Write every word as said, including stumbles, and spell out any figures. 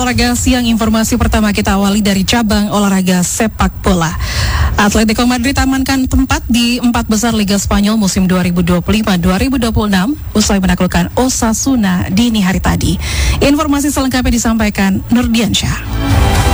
olahraga siang, informasi pertama kita awali dari cabang olahraga sepak bola. Atletico Madrid amankan tempat di empat besar Liga Spanyol musim dua ribu dua puluh lima dua ribu dua puluh enam usai menaklukkan Osasuna dini hari tadi. Informasi selengkapnya disampaikan Nurdiansyah.